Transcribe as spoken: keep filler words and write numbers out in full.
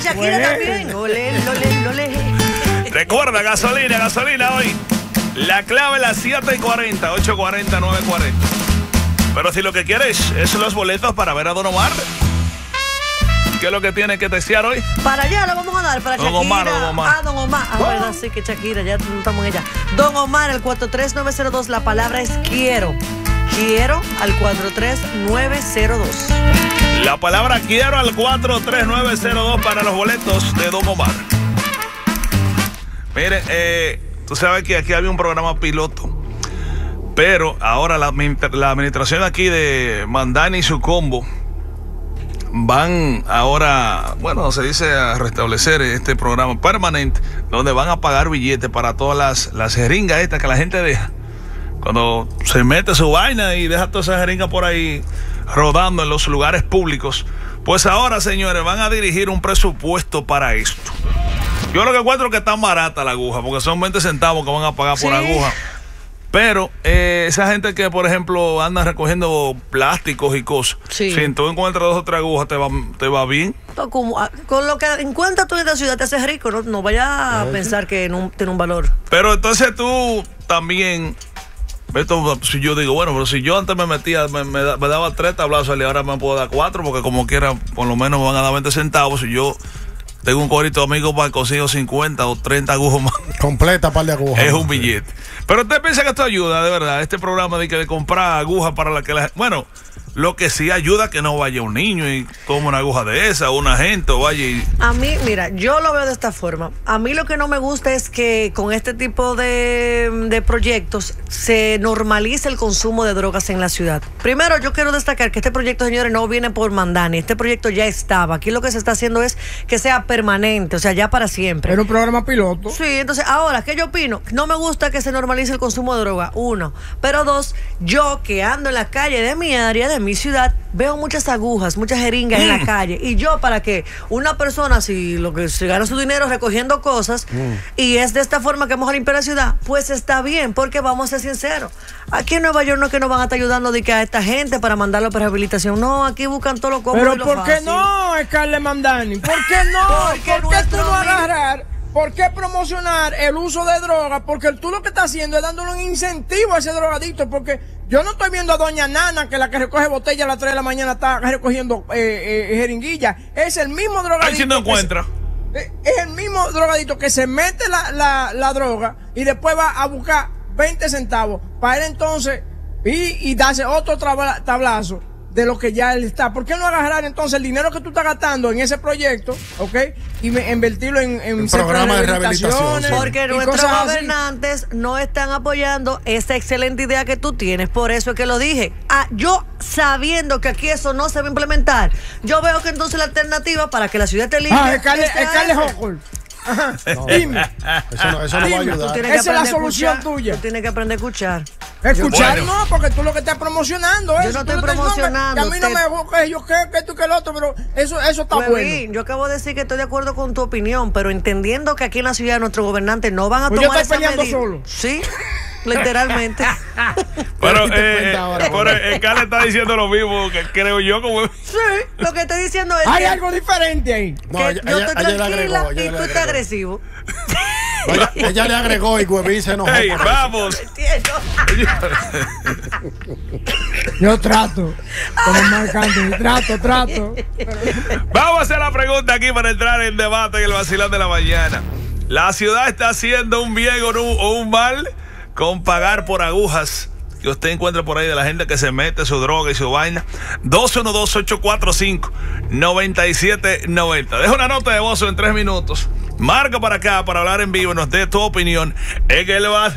Shakira también. Ole, ole, ole. Recuerda, gasolina, gasolina hoy. La clave es las siete y cuarenta, ocho cuarenta, nueve cuarenta. Pero si lo que quieres es los boletos para ver a Don Omar, ¿qué es lo que tiene que testear hoy? Para allá lo vamos a dar, para Don Shakira. Omar, Don Omar. Ah, Don Omar. Ah, verdad, sí que Shakira, ya estamos en ella. Don Omar, al cuatro tres nueve cero dos, la palabra es quiero. Quiero al cuatro tres nueve cero dos. La palabra quiero al cuatro tres nueve cero dos para los boletos de Don Omar. Mire, eh, tú sabes que aquí había un programa piloto, pero ahora la, la administración aquí de Mandani y su combo van ahora, bueno, se dice a restablecer este programa permanente, donde van a pagar billetes para todas las, las jeringas estas que la gente deja. Cuando se mete su vaina y deja toda esa jeringa por ahí rodando en los lugares públicos, pues ahora, señores, van a dirigir un presupuesto para esto. Yo lo que encuentro es que está barata la aguja, porque son veinte centavos que van a pagar por sí. aguja. Pero eh, esa gente que, por ejemplo, anda recogiendo plásticos y cosas, sí. si tú encuentras dos o tres agujas, te va, te va bien. Como, con lo que encuentras tú en esta ciudad te haces rico, no, no vayas a ¿sí? pensar que no tiene un valor. Pero entonces tú también... Esto, si yo digo, bueno, pero si yo antes me metía, me, me, me daba tres tablazos y ahora me puedo dar cuatro, porque como quiera, por lo menos me van a dar veinte centavos. Si yo tengo un corito de amigos para consigo cincuenta o treinta agujas más. Completa par de agujas. Es un billete. Pero usted piensa que esto ayuda, de verdad, este programa de que de comprar agujas para la que la gente... Bueno, lo que sí ayuda que no vaya un niño y tome una aguja de esa, o una gente, o vaya y... A mí, mira, yo lo veo de esta forma. A mí lo que no me gusta es que con este tipo de, de proyectos se normalice el consumo de drogas en la ciudad. Primero, yo quiero destacar que este proyecto, señores, no viene por Mandani. Este proyecto ya estaba. Aquí lo que se está haciendo es que sea permanente, o sea, ya para siempre. Era un programa piloto. Sí, entonces, ahora, ¿qué yo opino? No me gusta que se normalice el consumo de droga, uno. Pero dos, yo que ando en la calle de mi área, de mi ciudad, veo muchas agujas, muchas jeringas mm. en la calle. Y yo, para que una persona, si lo que se gana su dinero recogiendo cosas, mm. y es de esta forma que vamos a limpiar la ciudad, pues está bien, porque vamos a ser sinceros. Aquí en Nueva York no es que nos van a estar ayudando de que a esta gente para mandarlo para rehabilitación. No, aquí buscan todo lo cómodo. Pero y lo ¿por fácil. qué no, Scarlett Mandani? ¿Por qué no? Porque ¿Por qué tú no agarrar? ¿Por qué promocionar el uso de drogas? Porque tú lo que estás haciendo es dándole un incentivo a ese drogadicto. Porque yo no estoy viendo a doña Nana, que la que recoge botella a las tres de la mañana está recogiendo eh, eh, jeringuilla. Es el mismo drogadicto. Ahí sí no encuentra. Se, es el mismo drogadicto que se mete la, la, la droga y después va a buscar veinte centavos para él entonces y, y darse otro tabla, tablazo de lo que ya él está. ¿Por qué no agarrar entonces el dinero que tú estás gastando en ese proyecto, ok, y me, invertirlo en, en un programa de rehabilitación? Sí. Porque nuestros gobernantes así no están apoyando esa excelente idea que tú tienes. Por eso es que lo dije. Ah, yo sabiendo que aquí eso no se va a implementar, yo veo que entonces la alternativa para que la ciudad esté limpia. Ah, es Carles Hocol. Ajá. No, dime. Eso no, eso no va a ayudar. Esa es la solución tuya. Tú tienes que aprender a escuchar. Escuchar bueno. no, porque tú lo que estás promocionando es. Yo no estoy promocionando. Que a mí no me gusta yo que, que tú que el otro, pero eso, eso está pues bueno. Bien, yo acabo de decir que estoy de acuerdo con tu opinión, pero entendiendo que aquí en la ciudad nuestros gobernantes no van a pues tomar yo estoy esa peleando medida. solo. Sí. Literalmente. Pero eh, pero el Carles está diciendo lo mismo que creo yo como... Sí, lo que estoy diciendo es hay que, algo diferente ahí. No, que ella, yo estoy ella, tranquila ella y tú estás agresivo. No, ella, ella le agregó y Huevín se enojó. Hey, vamos. Yo trato. Como marcando, trato, trato. Vamos a hacer la pregunta aquí para entrar en debate en el vacilón de la mañana. ¿La ciudad está haciendo un bien o un, o un mal con pagar por agujas que usted encuentra por ahí de la gente que se mete su droga y su vaina? Dos uno dos, ocho cuatro cinco, nueve siete nueve cero. Deja una nota de voz en tres minutos. Marca para acá para hablar en vivo y nos dé tu opinión en el vacilón.